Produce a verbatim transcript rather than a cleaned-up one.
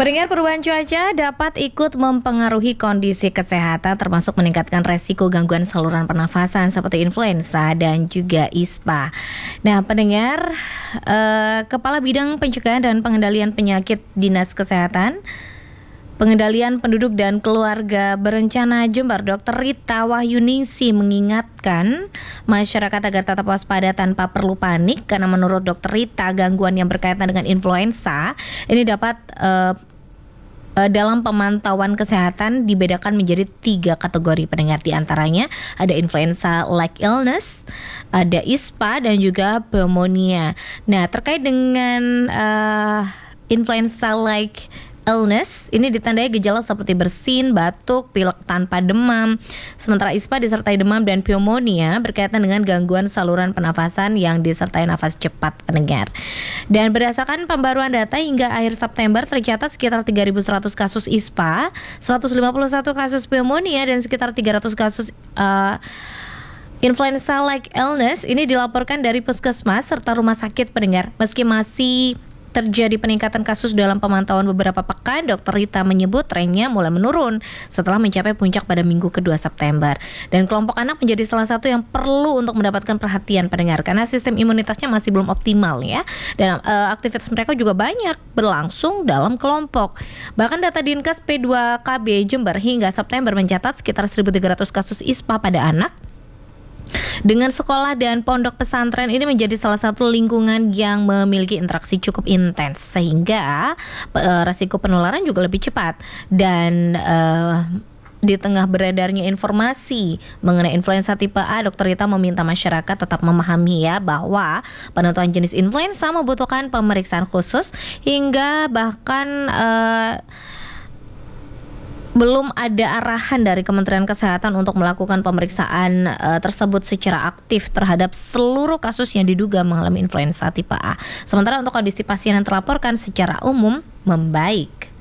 Pendengar, perubahan cuaca dapat ikut mempengaruhi kondisi kesehatan termasuk meningkatkan resiko gangguan saluran pernafasan seperti influenza dan juga ispa. Nah, pendengar, eh, Kepala Bidang Pencegahan dan Pengendalian Penyakit Dinas Kesehatan Pengendalian Penduduk dan Keluarga Berencana Jember, Dokter Rita Wahyuningsi mengingatkan masyarakat agar tetap waspada tanpa perlu panik karena menurut Dokter Rita gangguan yang berkaitan dengan influenza ini dapat uh, uh, dalam pemantauan kesehatan dibedakan menjadi tiga kategori, pendengar. Di antaranya ada influenza-like illness, ada ispa dan juga pneumonia. Nah, terkait dengan uh, influenza-like illness ini ditandai gejala seperti bersin, batuk, pilek tanpa demam. Sementara ispa disertai demam dan pneumonia berkaitan dengan gangguan saluran pernafasan yang disertai nafas cepat, pendengar. Dan berdasarkan pembaruan data hingga akhir September tercatat sekitar tiga ribu seratus kasus ispa, seratus lima puluh satu kasus pneumonia dan sekitar tiga ratus kasus uh, influenza-like illness ini dilaporkan dari puskesmas serta rumah sakit, pendengar. Meski masih terjadi peningkatan kasus dalam pemantauan beberapa pekan, Dokter Rita menyebut trennya mulai menurun setelah mencapai puncak pada minggu kedua September. Dan kelompok anak menjadi salah satu yang perlu untuk mendapatkan perhatian, pendengar, karena sistem imunitasnya masih belum optimal ya. Dan uh, aktivitas mereka juga banyak berlangsung dalam kelompok. Bahkan data Dinkes P dua K B Jember hingga September mencatat sekitar seribu tiga ratus kasus ispa pada anak. Dengan sekolah dan pondok pesantren ini menjadi salah satu lingkungan yang memiliki interaksi cukup intens sehingga uh, resiko penularan juga lebih cepat. Dan uh, di tengah beredarnya informasi mengenai influenza tipe A, Dokter Rita meminta masyarakat tetap memahami ya bahwa penentuan jenis influenza membutuhkan pemeriksaan khusus hingga bahkan uh, belum ada arahan dari Kementerian Kesehatan untuk melakukan pemeriksaan uh, tersebut secara aktif terhadap seluruh kasus yang diduga mengalami influenza tipe A. Sementara untuk kondisi pasien yang terlaporkan secara umum membaik.